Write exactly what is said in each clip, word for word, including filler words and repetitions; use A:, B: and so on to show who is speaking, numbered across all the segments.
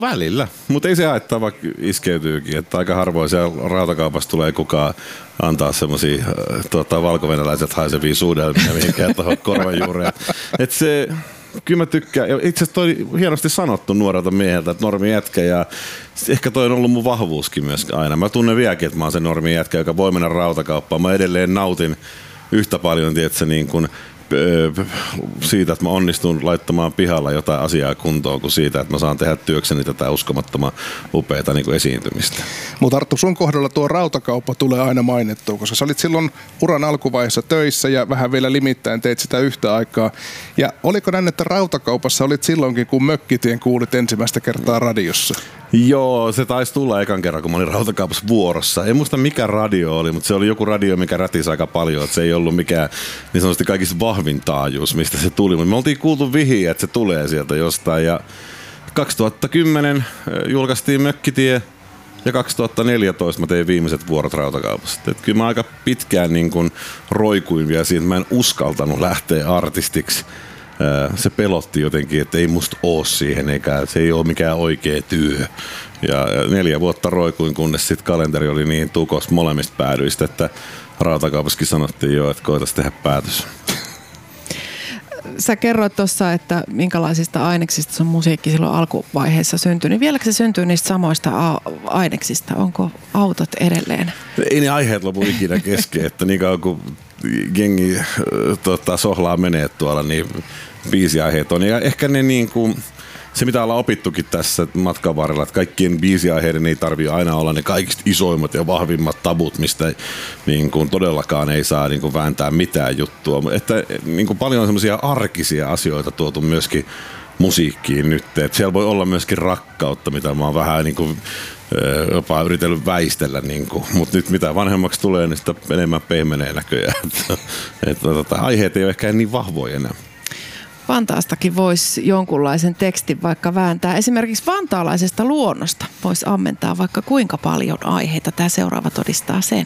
A: Välillä, mutta ei se haittaa, vaikka iskeytyykin, että aika harvoin siellä rautakaupassa tulee kukaan antaa semmosia äh, tuota, valkovenäläiset haisevia suudelmia mihinkään tuohon korvan juureen. Että se, kyllä mä tykkään, ja itse asiassa toi hienosti sanottu nuorelta mieheltä, että normi jätkä, ja ehkä toi on ollut mun vahvuuskin myös aina. Mä tunnen vieläkin, että mä oon se normi jätkä, joka voi mennä rautakauppaan. Mä edelleen nautin yhtä paljon, tietysti, niin kuin siitä, että mä onnistun laittamaan pihalla jotain asiaa kuntoon, kuin siitä, että mä saan tehdä työkseni tätä uskomattoman upeata niin kuin esiintymistä.
B: Mutta Arttu, sun kohdalla tuo rautakauppa tulee aina mainittua, koska sä olit silloin uran alkuvaiheessa töissä ja vähän vielä limittäin teit sitä yhtä aikaa. Ja oliko näin, että rautakaupassa olit silloinkin, kun Mökkitien kuulit ensimmäistä kertaa radiossa?
A: Joo, se taisi tulla ekan kerran, kun mä olin rautakaupassa vuorossa. En muista mikä radio oli, mutta se oli joku radio, mikä rätisi aika paljon. Että se ei ollut mikään niin sanotusti kaikista vahvin taajuus, mistä se tuli. Mutta me oltiin kuultu vihiä, että se tulee sieltä jostain. Ja kaksituhattakymmenen julkaistiin Mökkitie ja kaksituhattaneljätoista mä tein viimeiset vuorot rautakaupassa. Että kyllä mä aika pitkään niin kun roikuin vielä siitä, mä en uskaltanut lähteä artistiksi. Se pelotti jotenkin, että ei musta oo siihen, eikä se ei ole mikään oikea työ. Ja neljä vuotta roikuin, kunnes sitten kalenteri oli niin tukos molemmista päädyistä, että rautakaupassakin sanottiin jo, että koitais tehdä päätös.
C: Sä kerroit tuossa, että minkälaisista aineksista sun musiikki silloin alkuvaiheessa syntyi. Niin vieläkö se syntyy niistä samoista a- aineksista? Onko autot edelleen?
A: Ei ne aiheet lopu ikinä kesken, että niin kauan kun jengi tota, sohlaa menee tuolla, niin biisiaiheet on. Ja ehkä ne niin kuin, se mitä ollaan opittukin tässä matkan varrella, että kaikkien biisiaiheiden ei tarvitse aina olla ne kaikista isoimmat ja vahvimmat tabut, mistä niin kuin todellakaan ei saa niin kuin vääntää mitään juttua. Että niin kuin paljon on semmoisia arkisia asioita tuotu myöskin musiikkiin nyt. Että siellä voi olla myöskin rakkautta, mitä mä oon vähän niin kuin jopa yritellyt väistellä, niin mutta nyt mitä vanhemmaksi tulee, niin sitä enemmän pehmenee näköjään. Että, että, että, aiheet ei ole ehkä niin vahvoja enää.
C: Vantaastakin voisi jonkunlaisen tekstin vaikka vääntää. Esimerkiksi vantaalaisesta luonnosta voisi ammentaa vaikka kuinka paljon aiheita. Tämä seuraava todistaa sen.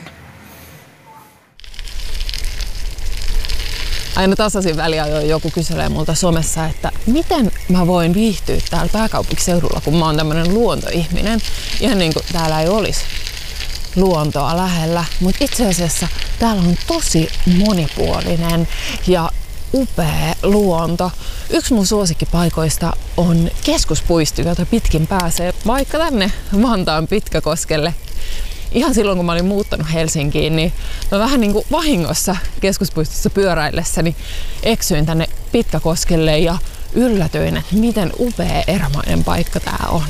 D: Aina tasaisin väliajoin joku kyselee multa somessa, että miten mä voin viihtyä täällä pääkaupunkiseudulla, kun mä oon tämmönen luontoihminen. Ihan niin kuin täällä ei olisi luontoa lähellä, mutta itse asiassa täällä on tosi monipuolinen ja upea luonto. Yksi mun suosikkipaikoista on keskuspuisto, jota pitkin pääsee vaikka tänne Vantaan Pitkäkoskelle. Ihan silloin, kun mä olin muuttanut Helsinkiin, niin mä vähän niin kuin vahingossa keskuspuistossa pyöräillessäni eksyin tänne Pitkäkoskelle ja yllätyin, että miten upea erämainen paikka tää on.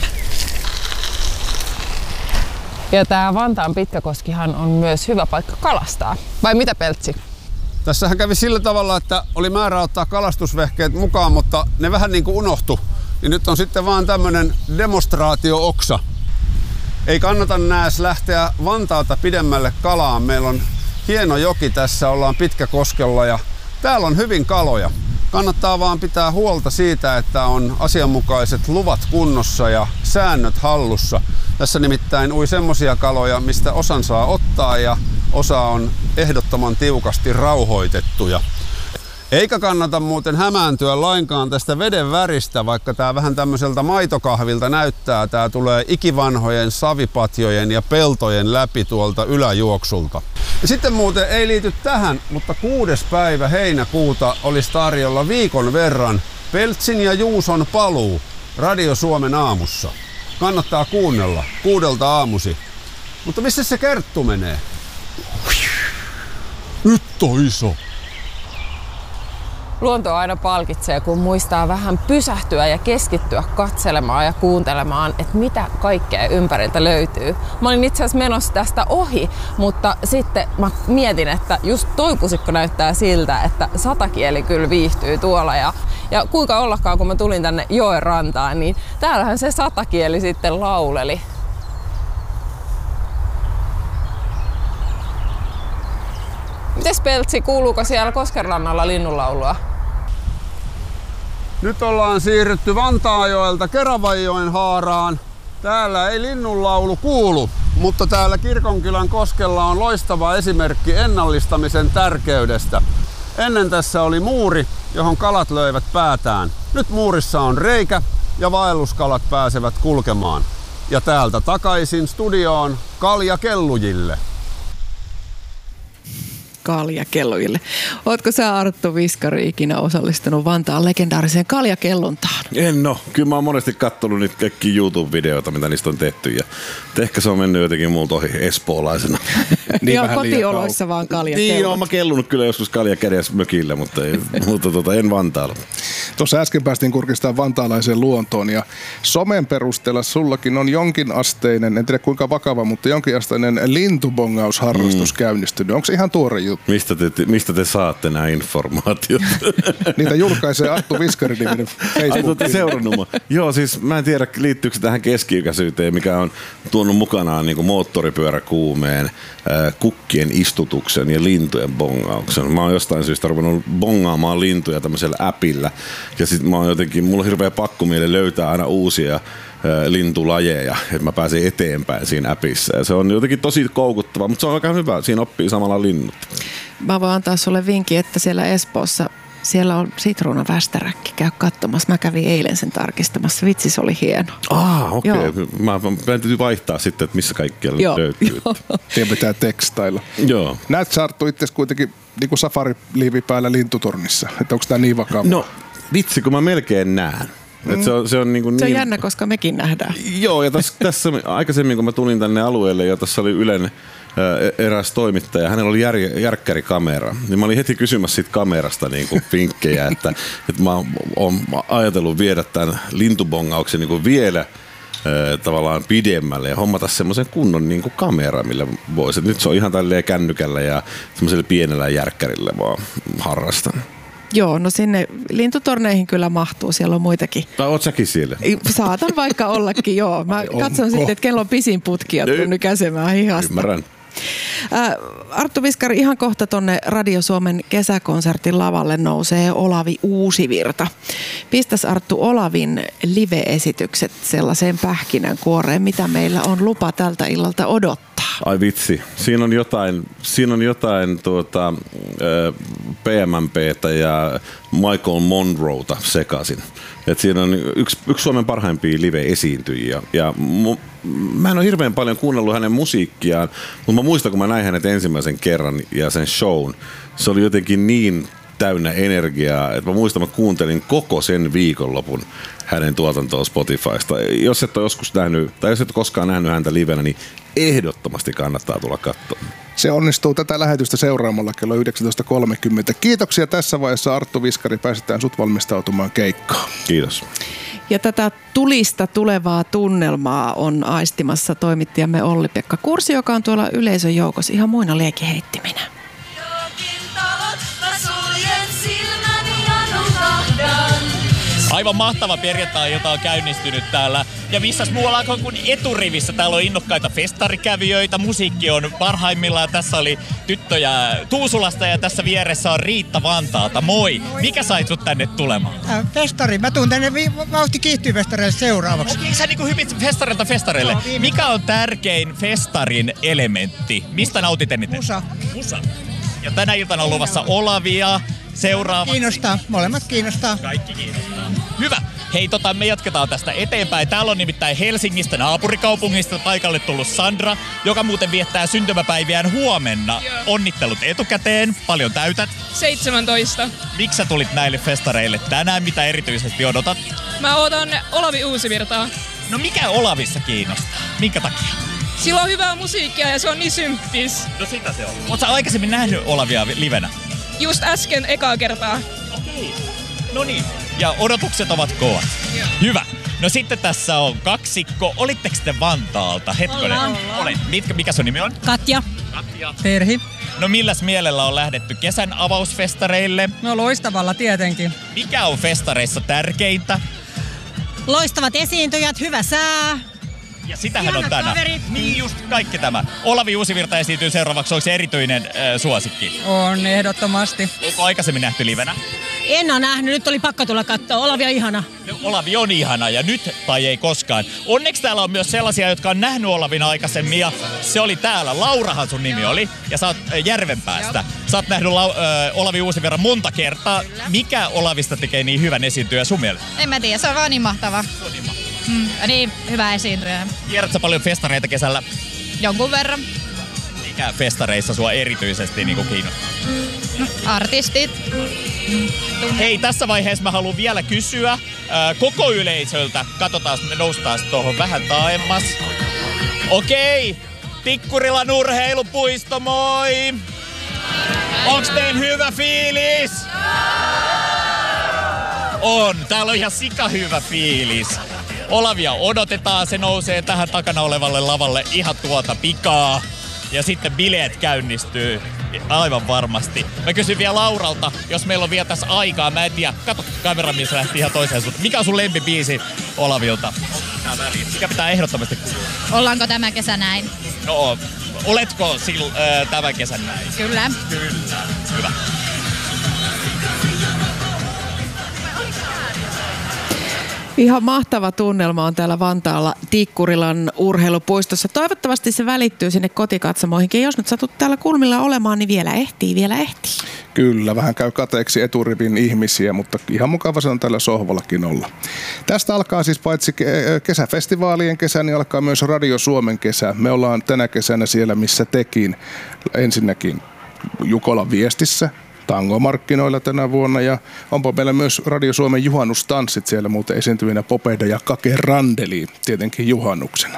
D: Ja tää Vantaan Pitkäkoskihan on myös hyvä paikka kalastaa. Vai mitä, Peltsi?
E: Tässähän kävi sillä tavalla, että oli määrä ottaa kalastusvehkeet mukaan, mutta ne vähän niin kuin unohtu. Niin nyt on sitten vaan tämmönen demonstraatio-oksa. Ei kannata nääs lähteä Vantaalta pidemmälle kalaan. Meillä on hieno joki tässä, ollaan Pitkäkoskella ja täällä on hyvin kaloja. Kannattaa vaan pitää huolta siitä, että on asianmukaiset luvat kunnossa ja säännöt hallussa. Tässä nimittäin ui semmosia kaloja, mistä osan saa ottaa ja osa on ehdottoman tiukasti rauhoitettuja. Eikä kannata muuten hämääntyä lainkaan tästä veden väristä, vaikka tää vähän tämmöiseltä maitokahvilta näyttää. Tää tulee ikivanhojen savipatjojen ja peltojen läpi tuolta yläjuoksulta. Ja sitten muuten ei liity tähän, mutta kuudes päivä heinäkuuta olisi tarjolla viikon verran Peltsin ja Juuson paluu Radio Suomen aamussa. Kannattaa kuunnella kuudelta aamusi. Mutta missä se Kerttu menee? Nyt on iso.
D: Luonto aina palkitsee, kun muistaa vähän pysähtyä ja keskittyä katselemaan ja kuuntelemaan, että mitä kaikkea ympäriltä löytyy. Mä olin itse asiassa menossa tästä ohi, mutta sitten mä mietin, että just toi pusikko näyttää siltä, että satakieli kyllä viihtyy tuolla. Ja, ja kuinka ollakaan, kun mä tulin tänne joen rantaan, niin täällähän se satakieli sitten lauleli. Mites, Peltsi, kuuluuko siellä Koskenrannalla linnunlaulua?
E: Nyt ollaan siirrytty Vantaajoelta Keravanjoen haaraan. Täällä ei linnunlaulu kuulu, mutta täällä Kirkonkylän koskella on loistava esimerkki ennallistamisen tärkeydestä. Ennen tässä oli muuri, johon kalat löivät päätään. Nyt muurissa on reikä, ja vaelluskalat pääsevät kulkemaan. Ja täältä takaisin studioon kaljakellujille.
C: Kaljakellujille. Ootko sä, Arttu Viskari, ikinä osallistunut Vantaan legendaariseen kaljakelluntaan?
A: En oo. Kyllä mä oon monesti kattonut niitä kaikkia YouTube-videoita, mitä niistä on tehty. Ja ehkä se on mennyt jotenkin multa ohi espoolaisena.
C: Niin joo, kotioloissa vaan kaljakellunta.
A: Niin joo, mä kellunut kyllä joskus kalja kädessä mökillä, mutta, ei, mutta tota, en Vantaalla.
B: Tuossa äsken päästiin kurkistamaan vantaalaiseen luontoon ja somen perusteella sullakin on jonkin asteinen, en tiedä kuinka vakava, mutta jonkin asteinen lintubongausharrastus mm. käynnistynyt. Onko se ihan tuore juttu?
A: Mistä te, mistä te saatte nämä informaatiot?
B: Niitä julkaisee Arttu Viskari-niminen Facebook.
A: Ai, seurannut mua. Joo, siis mä en tiedä liittyykö se tähän keski-ikäisyyteen, mikä on tuonut mukanaan niin kuin moottoripyöräkuumeen, äh, kukkien istutuksen ja lintujen bongauksen. Mä oon jostain syystä ruvennut bongaamaan lintuja tämmöisellä appilla. Ja sit mä oon jotenkin, mulla on hirveä pakkomieli löytää aina uusia lintulajeja, että mä pääsen eteenpäin siinä appissa. Ja se on jotenkin tosi koukuttava, mutta se on aika hyvä. Siinä oppii samalla linnut.
C: Mä voin antaa sulle vinkin, että siellä Espoossa siellä on sitruunavästäräkki. Käy katsomassa. Mä kävin eilen sen tarkistamassa. Vitsi, se oli hieno.
A: Ah, okei. Okay. Mä, mä täytyy vaihtaa sitten, että missä kaikkialla joo, löytyy.
B: Tien pitää tekstailla.
A: Joo.
B: Näet sä, Arttu, itse kuitenkin niin kuin safari-liivi päällä lintutornissa. Että onko tää niin vakavaa?
A: No, vitsi, kun mä melkein näen. Mm. Se on, se on, niin kuin
C: se on
A: niin...
C: jännä, koska mekin nähdään.
A: Joo, ja tässä, tässä aikaisemmin, kun mä tulin tänne alueelle, ja tässä oli Ylen eräs toimittaja, hänellä oli jär, järkkärikamera. Niin mä olin heti kysymässä siitä kamerasta niin kuin vinkkejä, että, että mä oon ajatellut viedä tämän lintubongauksen niin kuin vielä äh, tavallaan pidemmälle ja hommata semmoisen kunnon niin kuin kamera, millä voisi. Nyt se on ihan tälleen kännykällä ja semmoisella pienellä järkkärillä vaan harrastan.
C: Joo, no sinne lintutorneihin kyllä mahtuu, siellä on muitakin.
A: Tai oot säkin siellä?
C: Saatan vaikka ollakin, joo. Mä Ai katson sitten, että kello on pisin putki ja tuun nykäsemään hihasta.
A: Ymmärrän.
C: Ä, Arttu Viskari, ihan kohta tonne Radio Suomen kesäkonsertin lavalle nousee Olavi Uusivirta. Pistäs, Arttu, Olavin live-esitykset sellaiseen pähkinänkuoreen, mitä meillä on lupa tältä illalta odottaa.
A: Ai vitsi, siinä on jotain, siinä on jotain tuota, P M M P:tä ja Michael Monroeta sekaisin. Et siinä on yksi, yksi Suomen parhaimpia live-esiintyjiä. Ja mu, mä en ole hirveän paljon kuunnellut hänen musiikkiaan, mutta mä muistan, kun mä näin hänet ensimmäisen kerran ja sen shown, se oli jotenkin niin täynnä energiaa, että mä muistan, mä kuuntelin koko sen viikonlopun hänen tuotantoon Spotifysta. Jos et ole joskus nähnyt, tai jos et ole koskaan nähnyt häntä livenä, niin ehdottomasti kannattaa tulla katsomaan.
B: Se onnistuu tätä lähetystä seuraamalla kello yhdeksäntoista kolmekymmentä. Kiitoksia tässä vaiheessa, Arttu Viskari. Pääsetään sut valmistautumaan keikkaan.
A: Kiitos.
C: Ja tätä tulista tulevaa tunnelmaa on aistimassa toimittajamme Olli-Pekka Kursi, joka on tuolla yleisön joukossa ihan muina liekiheittiminä.
F: Aivan mahtava perjantai, jota on käynnistynyt täällä. Ja missäs muualla kuin eturivissä. Täällä on innokkaita festarikävijöitä. Musiikki on parhaimmillaan. Tässä oli tyttöjä Tuusulasta ja tässä vieressä on Riitta Vantaalta. Moi! Mikä sai sut tänne tulemaan?
G: Äh, festari. Mä tuun tänne vi- vauhti kiihtyy festareille seuraavaksi.
F: Okei, sä niinku hypit festarilta festareille. No, Mikä on tärkein festarin elementti? Mistä nautit eniten?
G: Musa.
F: Musa. Ja tänä iltana on luvassa Olavia. Seuraavaksi.
G: Kiinnostaa. Molemmat kiinnostaa.
F: Kaikki kiinnostaa. Hyvä. Hei, tota, me jatketaan tästä eteenpäin. Täällä on nimittäin Helsingistä naapurikaupungista paikalle tullut Sandra, joka muuten viettää syntymäpäiviään huomenna. Joo. Onnittelut etukäteen. Paljon täytät?
H: seitsemäntoista.
F: Miksi sä tulit näille festareille tänään? Mitä erityisesti odotat?
H: Mä odotan Olavi Uusivirtaa.
F: No mikä Olavissa kiinnostaa? Minkä takia?
H: Sillä on hyvää musiikkia ja se on niin symppis.
F: No sitä se on. Oot sä aikaisemmin nähnyt Olavia livenä?
H: Just äsken ekaa kertaa.
F: Okei. No niin. Ja odotukset ovat kovat.
H: Joo.
F: Hyvä. No sitten tässä on kaksikko. Olitteko te Vantaalta? Hetkonen.
H: Ollaan.
F: Olen. Mitkä, mikä sun nimi on?
I: Katja.
F: Katja.
I: Terhi.
F: No milläs mielellä on lähdetty kesän avausfestareille?
I: No loistavalla tietenkin.
F: Mikä on festareissa tärkeintä?
I: Loistavat esiintyjät, hyvä sää.
F: Ja sitähän
I: Ihanat
F: on tänään.
I: kaverit.
F: Niin just kaikki tämä. Olavi Uusivirta esiintyy seuraavaksi. Onko se erityinen äh, suosikki?
I: On ehdottomasti.
F: Onko aikaisemmin nähty livenä?
I: En ole nähnyt, nyt oli pakko tulla katsoa. Olavi on ihana.
F: No, Olavi on ihana ja nyt tai ei koskaan. Onneksi täällä on myös sellaisia, jotka on nähnyt Olavin aikaisemmin ja se oli täällä. Laurahan sun nimi oli ja sä oot Järvenpäästä. Sä oot nähnyt lau- ö, Olavi Uusivirran monta kertaa. Kyllä. Mikä Olavista tekee niin hyvän esiintyjän sun mielestä?
J: En mä tiedä, se on vaan niin mahtava.
F: Se on niin mahtava.
J: Mm, niin, hyvä esiintyjä.
F: Kierrätkö paljon festareita kesällä?
J: Jonkun verran.
F: Mikä festareissa sua erityisesti niin kuin kiinnostaa?
J: No, artistit.
F: Mm. Hei, tässä vaiheessa mä haluan vielä kysyä äh, koko yleisöltä. Katsotaan, me noustaan tuohon vähän taaemmas. Okei, Tikkurilan urheilupuisto, moi! Onks teillä hyvä fiilis? On, täällä on ihan sika hyvä fiilis. Olavia odotetaan, se nousee tähän takana olevalle lavalle ihan tuota pikaa. Ja sitten bileet käynnistyy aivan varmasti. Mä kysyn vielä Lauralta, jos meillä on vielä tässä aikaa. Mä en tiedä, katso kamera, missä lähti ihan toiseen suuntaan. Mikä on sun lempibiisi Olavilta? Mikä pitää ehdottomasti kuulla?
J: Ollaanko tämä kesä näin?
F: No, oletko sil, äh, tämän kesän näin?
J: Kyllä.
F: Kyllä. Hyvä.
C: Ihan mahtava tunnelma on täällä Vantaalla Tikkurilan urheilupuistossa. Toivottavasti se välittyy sinne kotikatsomoihinkin. Jos nyt satut täällä kulmilla olemaan, niin vielä ehtii, vielä ehtii.
B: Kyllä, vähän käy kateeksi eturivin ihmisiä, mutta ihan mukava se on tällä sohvallakin olla. Tästä alkaa siis paitsi kesäfestivaalien kesä, niin alkaa myös Radio Suomen kesä. Me ollaan tänä kesänä siellä, missä tekin. Ensinnäkin Jukolan viestissä. Tangomarkkinoilla tänä vuonna ja onpa meillä myös Radio Suomen juhannustanssit siellä muuten esiintyvinä Popeda ja Kake Randeli tietenkin juhannuksena.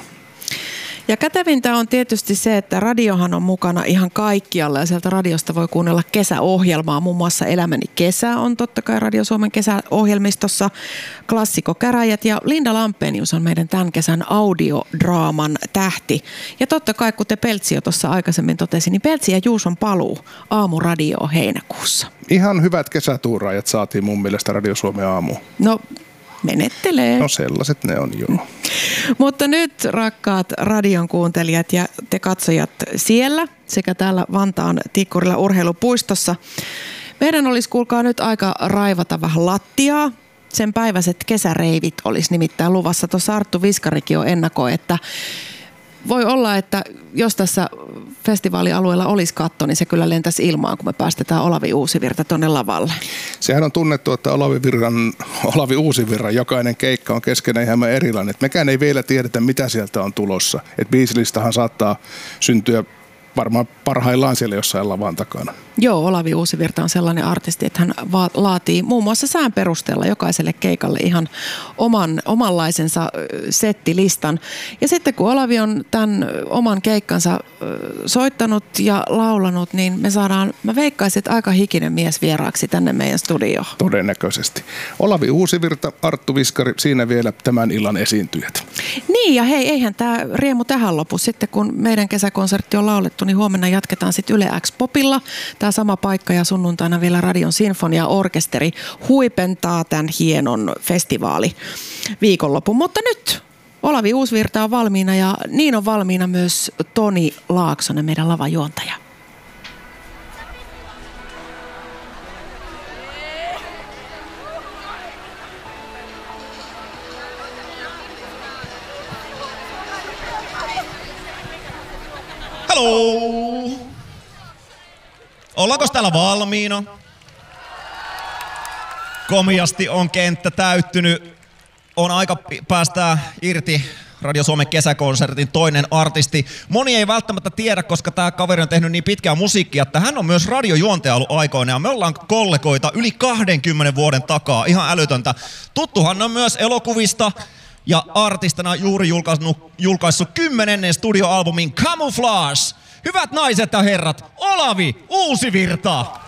C: Ja kätevintä on tietysti se, että radiohan on mukana ihan kaikkialla ja sieltä radiosta voi kuunnella kesäohjelmaa. Muun muassa Elämäni kesä on totta kai Radio Suomen kesäohjelmistossa, Klassikko-käräjät ja Linda Lampenius on meidän tämän kesän audiodraaman tähti. Ja totta kai, kuten Peltsi jo tuossa aikaisemmin totesi, niin Peltsi ja Juuson paluu aamuradioon heinäkuussa.
B: Ihan hyvät kesätuuraajat saatiin mun mielestä Radio Suomen aamuun.
C: No, menettelee.
B: No sellaiset ne on, joo.
C: Mutta nyt, rakkaat radion kuuntelijat ja te katsojat siellä sekä täällä Vantaan Tikkurilla urheilupuistossa, meidän olisi kuulkaa nyt aika raivata vähän lattiaa. Sen päiväiset kesäreivit olisi nimittäin luvassa. Tuossa Arttu Viskarikin on ennakoi, että voi olla, että jos tässä festivaalialueella olisi katto, niin se kyllä lentäisi ilmaan, kun me päästetään Olavi Uusivirta tuonne lavalle. Sehän
B: on tunnettu, että Olavi, Virran, Olavi Uusivirran jokainen keikka on keskenään ihan erilainen. Et mekään ei vielä tiedetä, mitä sieltä on tulossa. Et biisilistahan saattaa syntyä varmaan parhaillaan siellä jossain lavan takana.
C: Joo, Olavi Uusivirta on sellainen artisti, että hän va- laatii muun muassa sään perusteella jokaiselle keikalle ihan oman, omanlaisensa settilistan. Ja sitten kun Olavi on tämän oman keikkansa soittanut ja laulanut, niin me saadaan, mä veikkaisin, että aika hikinen mies vieraaksi tänne meidän studioon.
B: Todennäköisesti. Olavi Uusivirta, Arttu Viskari, siinä vielä tämän illan esiintyjät.
C: Niin ja hei, eihän tämä riemu tähän lopu. Sitten kun meidän kesäkonsertti on laulettu, niin huomenna jatketaan sitten Yle X Popilla. Tämä sama paikka ja sunnuntaina vielä Radion Sinfonia-orkesteri huipentaa tämän hienon festivaali viikonlopun. Mutta nyt Olavi Uusivirta on valmiina ja niin on valmiina myös Toni Laaksonen, meidän lavajuontaja.
K: Haloo! Ollaanko täällä valmiina? Komiasti on kenttä täyttynyt. On aika päästää irti Radio Suomen kesäkonsertin toinen artisti. Moni ei välttämättä tiedä, koska tämä kaveri on tehnyt niin pitkää musiikkia, että hän on myös radiojuontaja ollut aikoina. Ja me ollaan kollegoita yli kahdenkymmenen vuoden takaa. Ihan älytöntä. Tuttuhan on myös elokuvista. Ja artistina juuri julkaissut, julkaissut kymmenennen studioalbumin Camouflage. Hyvät naiset ja herrat, Olavi Uusivirta!